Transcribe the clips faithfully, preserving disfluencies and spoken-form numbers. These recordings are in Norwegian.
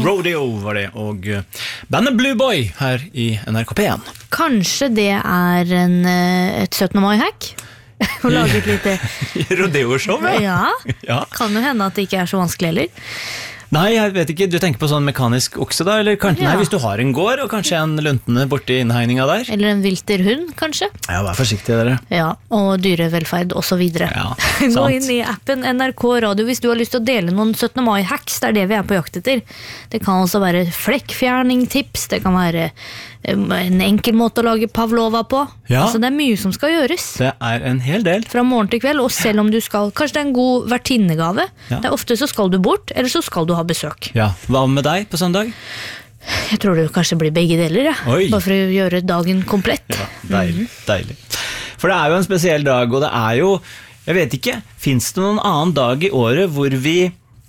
Rodeo var det, og bandet Blue Boy her i N R K P en. Kanskje det er en, et syttende mai-hack? Å lage et lite Rodeo-show, ja. Ja. Kan jo hende at det ikke er så vanskelig heller. Nei, jeg vet ikke, du tenker på sånn mekanisk okse da, eller kanskje, Ja. nei, hvis du har en gård, og kanskje en luntende borti innhegninga der. Eller en vilterhund, kanskje. Ja, vær forsiktig dere. Ja, og dyrevelferd og så videre. Ja, Gå sant. inn i appen N R K Radio hvis du har lyst til å dele noen syttende mai-hacks, det er det vi er på jakt etter. Det kan også være flekkfjerning-tips, det kan være um, en enkel måte å lage pavlova på. Ja. Altså, det er mye som skal gjøres. Det er en hel del. Fra morgen til kveld, og selv om du skal, kanskje det er en god vertinnegave. Ja. Det er ofte så skal du bort, eller så skal du ha besøk. Ja, hva med deg på søndag? Jeg tror det kanskje blir begge deler, ja. Oi. Bare for å gjøre dagen komplett. Ja, deilig, deilig. For det er jo en spesiell dag, og det er jo, jeg vet ikke, finnes det noen annen dag i året hvor vi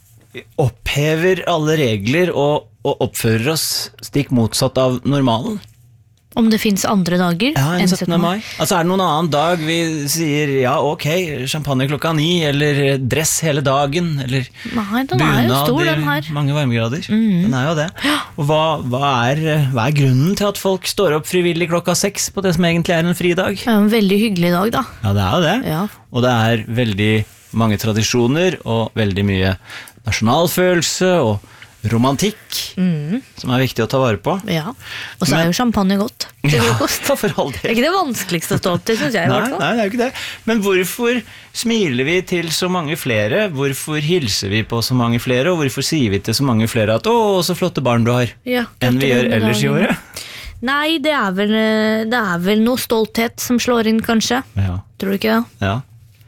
opphever alle regler og, og oppfører oss stikk motsatt av normalen? Om det finnes andre dager Ja, en enn syttende mai. Altså er det noen annen dag vi sier, ja, ok, champagne klokka ni, eller dress hele dagen, eller Nei, den er jo stor, den her. i mange varmegrader. Mhm. Den er jo det. Og hva, hva, er, hva er grunnen til at folk står opp frivillig klokka seks på det som egentlig er en fridag? Det er jo en veldig hyggelig dag, da. Ja, det er jo det. Ja. Og det er veldig mange tradisjoner, og veldig mye nasjonalfølelse, og romantikk, Mhm. som er viktig å ta vare på. Ja. Og så er Men- jo champagne godt til Ja, frokost. for all Det del. er ikke det vanskeligste å stå opp til, synes jeg i Nei, hvert fall. nei, det er jo ikke det. Men hvorfor smiler vi til så mange flere? Hvorfor hilser vi på så mange flere? Og hvorfor sier vi til så mange flere at å, så flotte barn du har, Ja, enn vi gratulerer gjør med ellers i dagen. året? Nei, det er, vel, det er vel noe stolthet som slår inn, kanskje. Ja, Tror du ikke det? ja.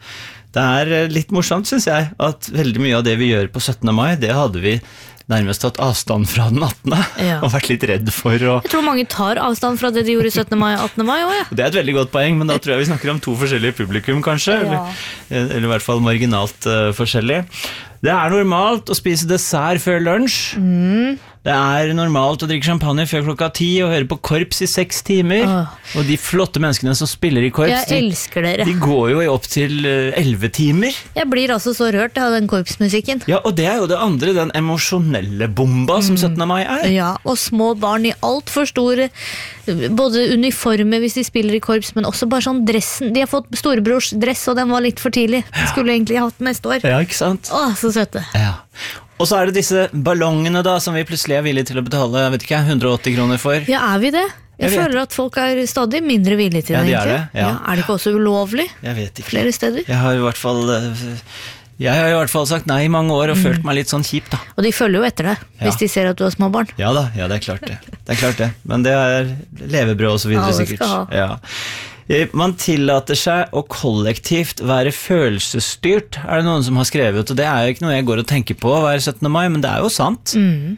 Det er litt morsomt, synes jeg, at veldig mye av det vi gjør på syttende mai, det hadde vi nærmest tatt avstand fra den attende, Ja. og vært litt redd for å... Jeg tror mange tar avstand fra det de gjorde syttende mai og attende mai også, ja. Det er et veldig godt poeng, men da tror jeg vi snakker om to forskjellige publikum, kanskje, Ja. eller, eller i hvert fall marginalt uh, forskjellig. Det er normalt å spise dessert før lunsj. Mm. Det er normalt å drikke champagne før klokka ti og høre på korps i seks timer. Åh. Og de flotte menneskene som spiller i korps, Jeg de, elsker dere. de går jo i opp til uh, elleve timer. Jeg blir altså så rørt av den korpsmusikken. Ja, og det er jo det andre, den emosjonelle bomba som syttende mai er. Ja, og små barn i alt for store, både uniformer hvis de spiller i korps, men også bare sånn dressen. De har fått storebrors dress, og den var litt for tidlig. Skulle egentlig hatt den neste år. Ja, ikke sant? Åh, så søte. Ja. Og så er det disse ballongene da, som vi plutselig er villige til å betale, vet ikke, hundre og åtti kroner for. Ja, er vi det? Jeg, Jeg vet. føler at folk er stadig mindre villige til Ja, det, de er egentlig. det, ja. Er det ikke også ulovlig Jeg vet ikke. flere steder? Jeg har i hvert fall eh, Jeg har i hvert fall sagt nei i mange år og følt meg litt sånn kjip da. Og de følger jo etter deg, Ja. hvis de ser at du har små barn. Ja da, ja det er klart det. Det er klart det. Men det er levebrød og så videre Alle sikkert. skal ha. Ja. Eh, Man tillater seg å kollektivt være følelsesstyrt, er det noen som har skrevet, og det er jo ikke noe jeg går og tenker på hver syttende mai, men det er jo sant.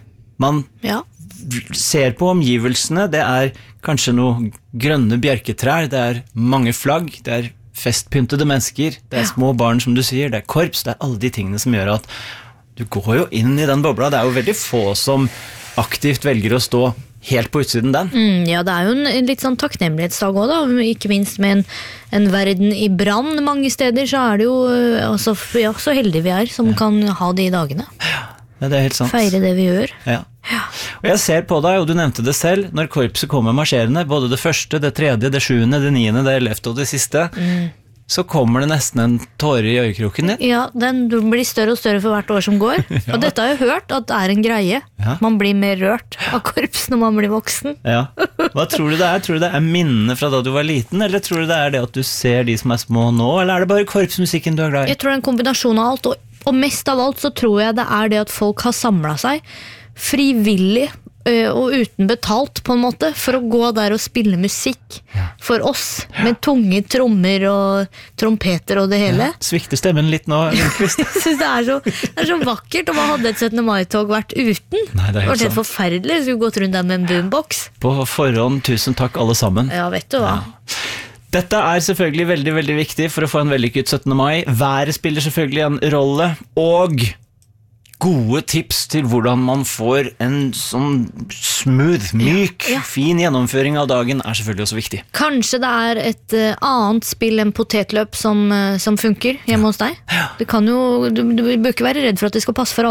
Man Ja. ser på omgivelsene, det er kanskje noen grønne bjørketrær, det er mange flagg, det er festpyntede mennesker, det er Ja. små barn som du sier, det er korps, det er alle de tingene som gjør at du går jo inn i den bobla. Det er jo veldig få som aktivt velger å stå helt på utsiden den. Mm, ja, det er jo en, en litt sånn takknemlighetsdag også da, ikke minst med en, en verden i brann mange steder, så er det jo øh, altså, ja, så heldige vi er som kan ha de dagene. Ja, det er helt sant. Feire det vi gjør. Ja. Og jeg ser på deg, og du nevnte det selv, når korpset kommer marsjerende, både det første, det tredje, det sjuende, det niende, det ellevte og det siste, så kommer det nesten en tåre i øyekroken din. Ja, den blir større og større for hvert år som går. Og dette har jeg hørt at det er en greie. Ja. Man blir mer rørt av korps når man blir voksen. Ja. Hva tror du det er? Tror du det er minnene fra da du var liten, eller tror du det er det at du ser de som er små nå, eller er det bare korpsmusikken du er glad i? Jeg tror det er en kombinasjon av alt, og, og mest av alt så tror jeg det er det at folk har samlet seg frivillig ø, og uten betalt på en måte, for å gå der og spille musikk for oss, med tunge trommer og trompeter og det hele. Ja. Svikter stemmen litt nå, Lindqvist? Jeg synes det er, så, det er så vakkert, og hva hadde et syttende mai-tog vært uten? Nei, det er helt det var helt sant. forferdelig, jeg skulle gått rundt der med en boombox. På forhånd, tusen takk alle sammen. Ja, vet du hva? Dette er selvfølgelig veldig, veldig viktig for å få en vellykket syttende mai. Været spiller selvfølgelig en rolle, og gode tips til hvordan man får en sånn smooth, myk, Ja, ja. fin gjennomføring av dagen er selvfølgelig også viktig. Kanskje det er et eh, annet spill enn potetløp som, eh, som funker hjemme hos deg. Det kan jo, du, du bør ikke være redd for at det skal passe for alle.